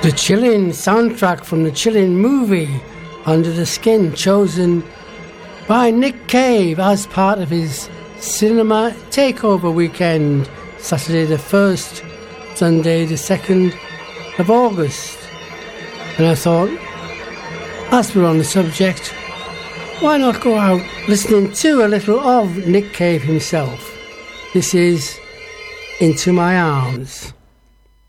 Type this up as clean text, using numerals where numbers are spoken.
The Chilling soundtrack from the Chilling movie Under the Skin, chosen by Nick Cave as part of his cinema takeover weekend, Saturday the 1st, Sunday the 2nd of August. And I thought, as we're on the subject, why not go out listening to a little of Nick Cave himself? This is Into My Arms.